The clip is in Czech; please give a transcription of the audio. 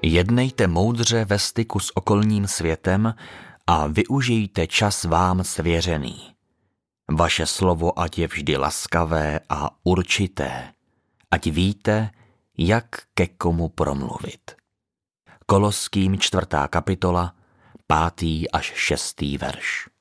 Jednejte moudře ve styku s okolním světem a využijte čas vám svěřený. Vaše slovo ať je vždy laskavé a určité, ať víte, jak ke komu promluvit. Koloským 4. kapitola, 5. až 6. verš.